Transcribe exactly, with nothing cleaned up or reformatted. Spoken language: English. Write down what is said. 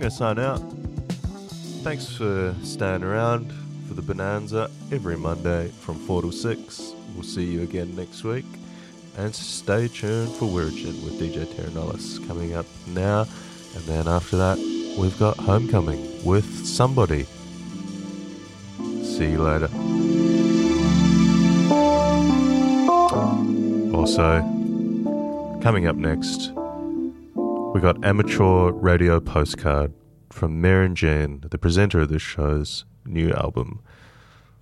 going to sign out. Thanks for staying around for the Bonanza every Monday from four to six. We'll see you again next week. And stay tuned for Wirrigin with D J Terranollis coming up now. And then after that, we've got Homecoming with Somebody. See you later. Also, coming up next, we got Amateur Radio Postcard from Maren Jean, the presenter of this show's new album.